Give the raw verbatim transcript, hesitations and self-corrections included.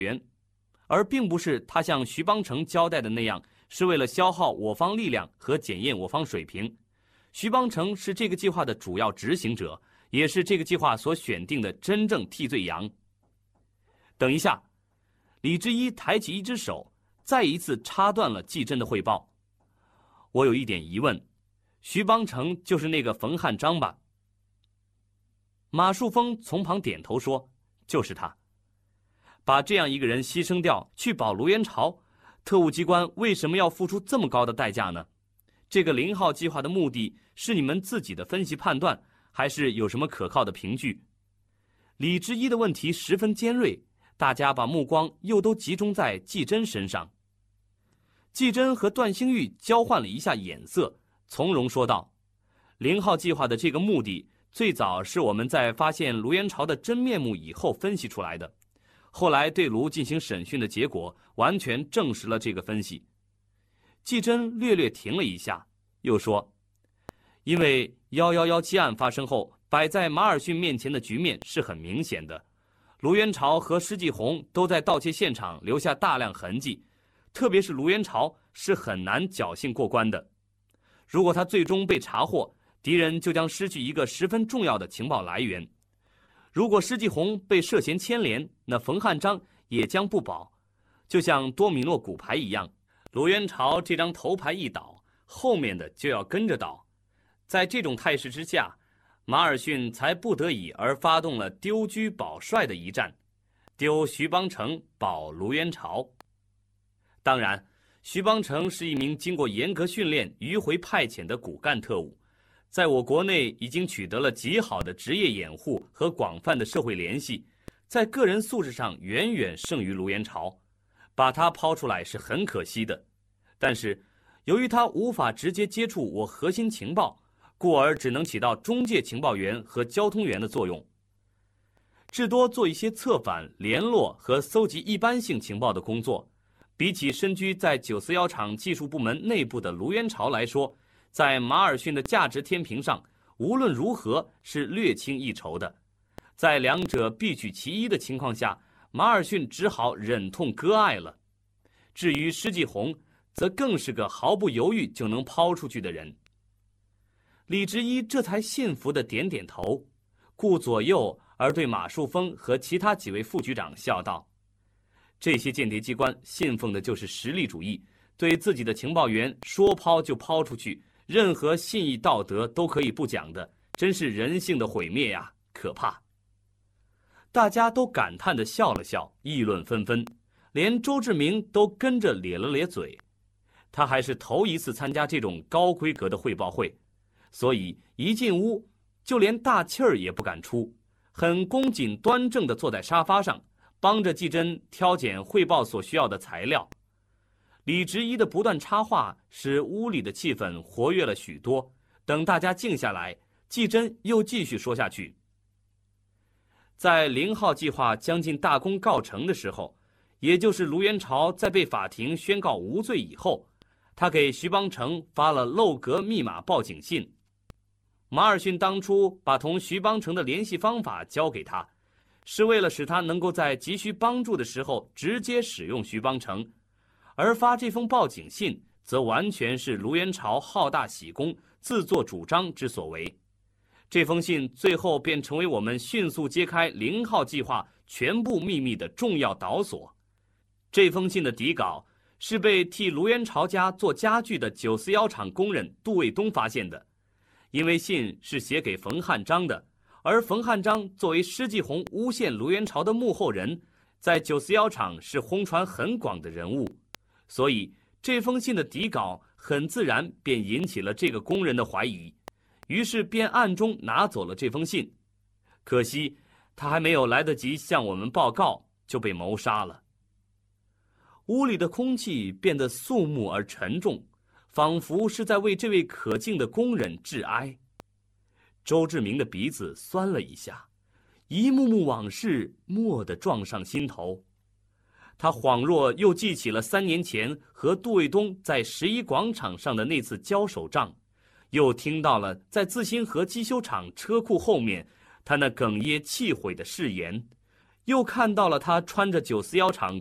员，而并不是他向徐邦成交代的那样，是为了消耗我方力量和检验我方水平。徐邦成是这个计划的主要执行者，也是这个计划所选定的真正替罪羊。等一下，李之一抬起一只手，再一次插断了季真的汇报。我有一点疑问，徐邦成就是那个冯汉章吧？马树峰从旁点头说，就是他。把这样一个人牺牲掉去保卢元朝，特务机关为什么要付出这么高的代价呢？这个零号计划的目的是你们自己的分析判断，还是有什么可靠的凭据？李之一的问题十分尖锐，大家把目光又都集中在季真身上。季真和段兴玉交换了一下眼色，从容说道，零号计划的这个目的最早是我们在发现卢元朝的真面目以后分析出来的，后来对卢进行审讯的结果完全证实了这个分析。季真略略停了一下，又说，因为一一一七案发生后，摆在马尔逊面前的局面是很明显的，卢元朝和施继红都在盗窃现场留下大量痕迹，特别是卢元朝是很难侥幸过关的。如果他最终被查获，敌人就将失去一个十分重要的情报来源。如果施继红被涉嫌牵连，那冯汉章也将不保。就像多米诺骨牌一样，卢元朝这张头牌一倒，后面的就要跟着倒。在这种态势之下，马尔逊才不得已而发动了丢车保帅的一战，丢徐邦成保卢元朝。当然，徐邦成是一名经过严格训练、迂回派遣的骨干特务，在我国内已经取得了极好的职业掩护和广泛的社会联系，在个人素质上远远胜于卢元朝，把他抛出来是很可惜的。但是，由于他无法直接接触我核心情报，故而只能起到中介情报员和交通员的作用，至多做一些策反、联络和搜集一般性情报的工作。比起身居在九四一厂技术部门内部的卢元朝来说，在马尔逊的价值天平上，无论如何是略轻一筹的。在两者必取其一的情况下，马尔逊只好忍痛割爱了。至于施继红，则更是个毫不犹豫就能抛出去的人。李之一这才信服地点点头，顾左右而对马树峰和其他几位副局长笑道，这些间谍机关信奉的就是实力主义，对自己的情报员说抛就抛出去，任何信义道德都可以不讲的，真是人性的毁灭呀，可怕。大家都感叹地笑了笑，议论纷纷，连周志明都跟着咧了咧嘴。他还是头一次参加这种高规格的汇报会，所以一进屋就连大气儿也不敢出，很恭谨端正地坐在沙发上，帮着季真挑拣汇报所需要的材料。李直一的不断插话使屋里的气氛活跃了许多。等大家静下来，季真又继续说下去。在零号计划将近大功告成的时候，也就是卢元朝在被法庭宣告无罪以后，他给徐邦成发了漏格密码报警信。马尔逊当初把同徐邦成的联系方法交给他，是为了使他能够在急需帮助的时候直接使用徐邦成，而发这封报警信则完全是卢元朝好大喜功、自作主张之所为。这封信最后便成为我们迅速揭开零号计划全部秘密的重要导索。这封信的底稿是被替卢元朝家做家具的九四一厂工人杜卫东发现的，因为信是写给冯汉章的，而冯汉章作为施继红诬陷卢元朝的幕后人，在九四一厂是轰传很广的人物，所以这封信的底稿很自然便引起了这个工人的怀疑，于是便暗中拿走了这封信。可惜他还没有来得及向我们报告，就被谋杀了。屋里的空气变得肃穆而沉重，仿佛是在为这位可敬的工人致哀。周志明的鼻子酸了一下，一幕幕往事蓦地撞上心头。他恍若又记起了三年前和杜卫东在十一广场上的那次交手仗，又听到了在自兴河机修厂车库后面他那哽咽气悔的誓言， 又看到了他穿着九四幺厂